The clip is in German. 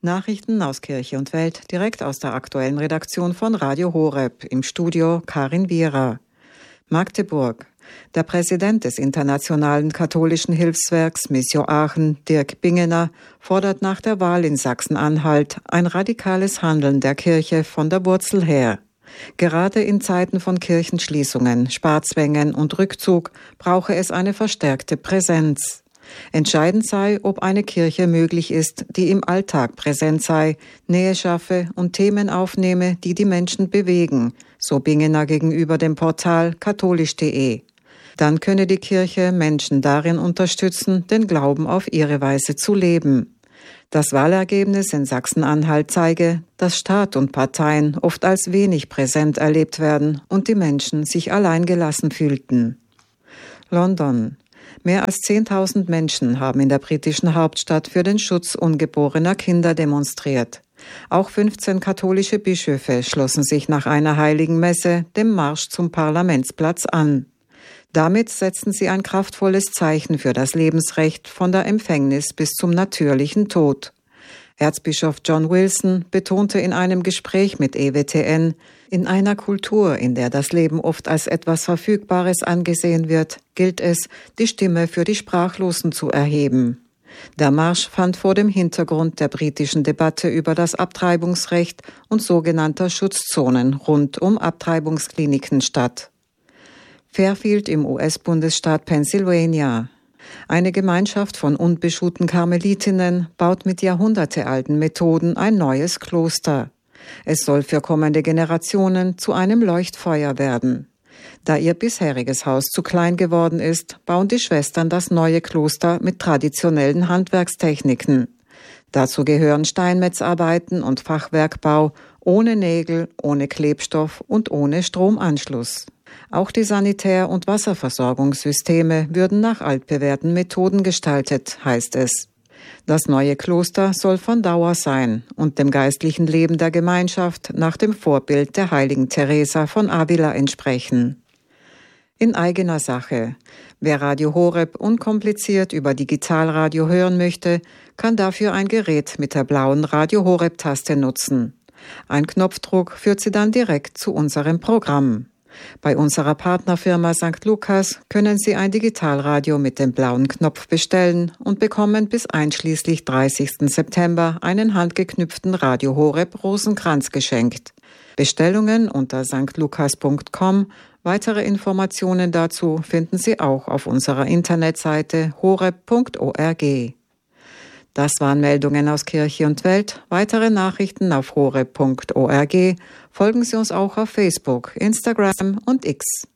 Nachrichten aus Kirche und Welt direkt aus der aktuellen Redaktion von Radio Horeb. Im Studio Karin Wierer. Magdeburg. Der Präsident des Internationalen Katholischen Hilfswerks Missio Aachen, Dirk Bingener, fordert nach der Wahl in Sachsen-Anhalt ein radikales Handeln der Kirche von der Wurzel her. Gerade in Zeiten von Kirchenschließungen, Sparzwängen und Rückzug brauche es eine verstärkte Präsenz. Entscheidend sei, ob eine Kirche möglich ist, die im Alltag präsent sei, Nähe schaffe und Themen aufnehme, die die Menschen bewegen, so Bingener gegenüber dem Portal katholisch.de. Dann könne die Kirche Menschen darin unterstützen, den Glauben auf ihre Weise zu leben. Das Wahlergebnis in Sachsen-Anhalt zeige, dass Staat und Parteien oft als wenig präsent erlebt werden und die Menschen sich alleingelassen fühlten. London. Mehr als 10.000 Menschen haben in der britischen Hauptstadt für den Schutz ungeborener Kinder demonstriert. Auch 15 katholische Bischöfe schlossen sich nach einer heiligen Messe dem Marsch zum Parlamentsplatz an. Damit setzten sie ein kraftvolles Zeichen für das Lebensrecht von der Empfängnis bis zum natürlichen Tod. Erzbischof John Wilson betonte in einem Gespräch mit EWTN, in einer Kultur, in der das Leben oft als etwas Verfügbares angesehen wird, gilt es, die Stimme für die Sprachlosen zu erheben. Der Marsch fand vor dem Hintergrund der britischen Debatte über das Abtreibungsrecht und sogenannter Schutzzonen rund um Abtreibungskliniken statt. Fairfield im US-Bundesstaat Pennsylvania. Eine Gemeinschaft von unbeschuhten Karmelitinnen baut mit jahrhundertealten Methoden ein neues Kloster. Es soll für kommende Generationen zu einem Leuchtfeuer werden. Da ihr bisheriges Haus zu klein geworden ist, bauen die Schwestern das neue Kloster mit traditionellen Handwerkstechniken. Dazu gehören Steinmetzarbeiten und Fachwerkbau ohne Nägel, ohne Klebstoff und ohne Stromanschluss. Auch die Sanitär- und Wasserversorgungssysteme würden nach altbewährten Methoden gestaltet, heißt es. Das neue Kloster soll von Dauer sein und dem geistlichen Leben der Gemeinschaft nach dem Vorbild der heiligen Teresa von Avila entsprechen. In eigener Sache. Wer Radio Horeb unkompliziert über Digitalradio hören möchte, kann dafür ein Gerät mit der blauen Radio Horeb-Taste nutzen. Ein Knopfdruck führt sie dann direkt zu unserem Programm. Bei unserer Partnerfirma St. Lukas können Sie ein Digitalradio mit dem blauen Knopf bestellen und bekommen bis einschließlich 30. September einen handgeknüpften Radio Horeb Rosenkranz geschenkt. Bestellungen unter stlukas.com. Weitere Informationen dazu finden Sie auch auf unserer Internetseite horeb.org. Das waren Meldungen aus Kirche und Welt. Weitere Nachrichten auf horeb.org. Folgen Sie uns auch auf Facebook, Instagram und X.